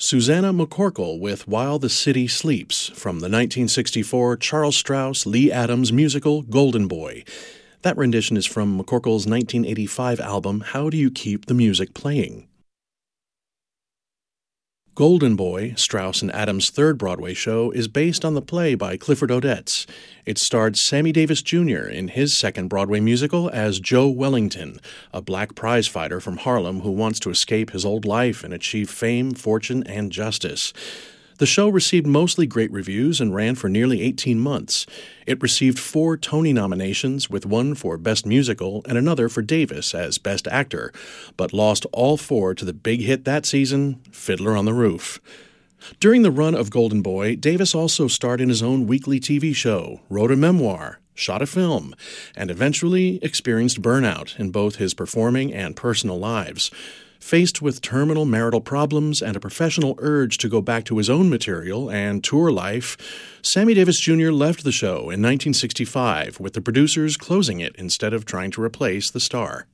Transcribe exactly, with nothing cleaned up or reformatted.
Susanna McCorkle with While the City Sleeps from the nineteen sixty-four Charles Strauss Lee Adams musical Golden Boy. That rendition is from McCorkle's nineteen eighty-five album How Do You Keep the Music Playing? Golden Boy, Strauss and Adams' third Broadway show, is based on the play by Clifford Odets. It starred Sammy Davis Junior in his second Broadway musical as Joe Wellington, a black prizefighter from Harlem who wants to escape his old life and achieve fame, fortune, and justice. The show received mostly great reviews and ran for nearly eighteen months. It received four Tony nominations, with one for Best Musical and another for Davis as Best Actor, but lost all four to the big hit that season, Fiddler on the Roof. During the run of Golden Boy, Davis also starred in his own weekly T V show, wrote a memoir, shot a film, and eventually experienced burnout in both his performing and personal lives. Faced with terminal marital problems and a professional urge to go back to his own material and tour life, Sammy Davis Junior left the show in nineteen sixty-five, with the producers closing it instead of trying to replace the star.